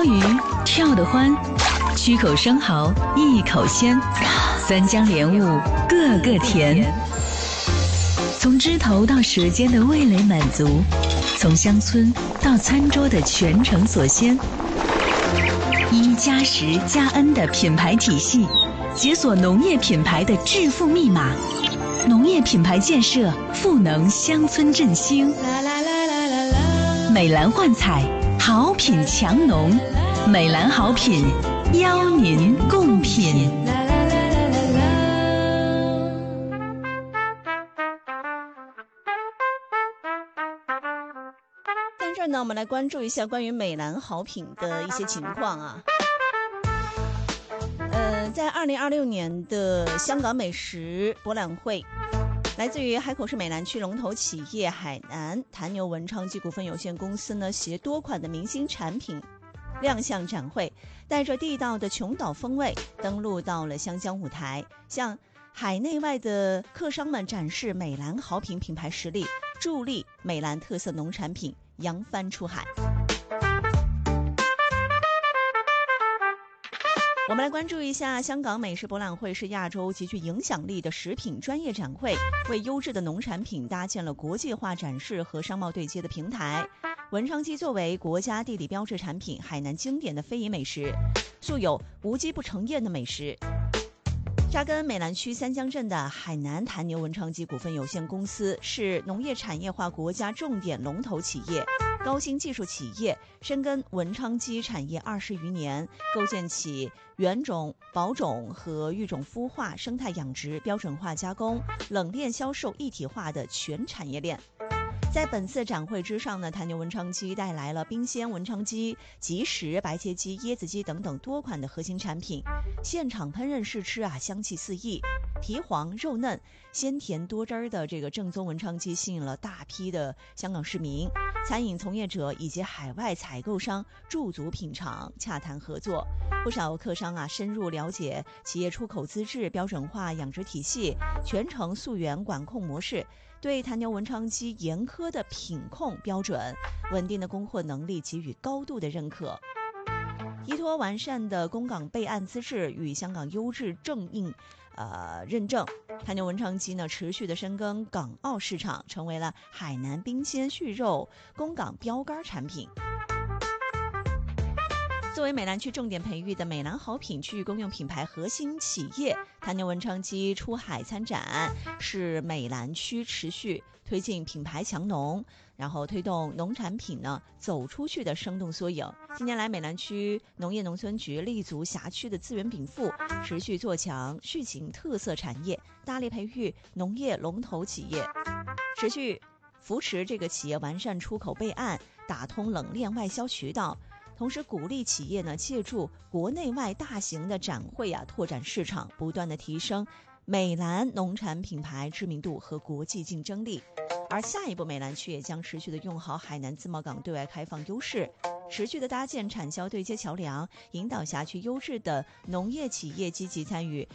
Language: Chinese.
烧鱼跳得欢，曲口生蚝一口鲜，三江莲雾个个甜。从枝头到舌尖的味蕾满足，从乡村到餐桌的全程所鲜。1+10+N 的品牌体系，解锁农业品牌的致富密码。农业品牌建设，赋能乡村振兴。美兰焕彩，好品强农，美兰好品，邀您共品。 在这儿呢，我们来关注一下关于美兰好品的一些情况啊。在2026年的香港美食博览会，来自于海口市美兰区龙头企业海南坛牛文昌鸡股份有限公司呢，携多款的明星产品亮相展会，带着地道的琼岛风味登陆到了湘江舞台，向海内外的客商们展示美兰好品品牌实力，助力美兰特色农产品扬帆出海。我们来关注一下，香港美食博览会是亚洲极具影响力的食品专业展会，为优质的农产品搭建了国际化展示和商贸对接的平台。文昌鸡作为国家地理标志产品，海南经典的非遗美食，素有无鸡不成宴的美食。扎根美兰区三江镇的海南坛牛文昌鸡股份有限公司是农业产业化国家重点龙头企业，高新技术企业，深耕文昌鸡产业20余年，构建起原种、保种和育种孵化、生态养殖、标准化加工、冷链销售一体化的全产业链。在本次展会之上呢，坛牛文昌鸡带来了冰鲜文昌鸡、即食白切鸡、椰子鸡等等多款的核心产品，现场烹饪试吃啊，香气四溢，皮黄肉嫩、鲜甜多汁的这个正宗文昌鸡吸引了大批的香港市民、餐饮从业者以及海外采购商驻足品尝，洽谈合作。不少客商啊深入了解企业出口资质、标准化养殖体系、全程溯源管控模式，对坛牛文昌鸡严苛的品控标准、稳定的供货能力给予高度的认可。依托完善的供港备案资质与香港优质正印认证，坛牛文昌鸡呢持续的深耕港澳市场，成为了海南冰鲜畜肉供港标杆产品。作为美兰区重点培育的美兰好品区域公用品牌核心企业，坛牛文昌鸡出海参展是美兰区持续推进品牌强农，然后推动农产品呢走出去的生动缩影。近年来，美兰区农业农村局立足辖区的资源禀赋，持续做强续行特色产业，大力培育农业龙头企业，持续扶持这个企业完善出口备案，打通冷链外销渠道。同时鼓励企业呢借助国内外大型的展会啊，拓展市场，不断的提升美兰农产品牌知名度和国际竞争力。而下一步，美兰区也将持续的用好海南自贸港对外开放优势，持续的搭建产销对接桥梁，引导辖区优质的农业企业积极参与